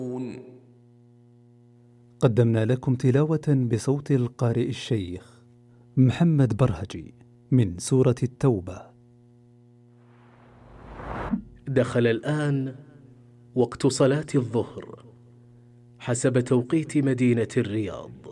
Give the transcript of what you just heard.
قدمنا لكم تلاوة بصوت القارئ الشيخ محمد برهجي من سورة التوبة. دخل الآن وقت صلاة الظهر حسب توقيت مدينة الرياض.